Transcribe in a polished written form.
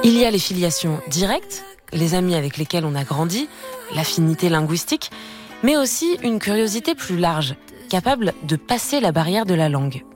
Il y a les filiations directes, les amis avec lesquels on a grandi, l'affinité linguistique, mais aussi une curiosité plus large, capable de passer la barrière de la langue.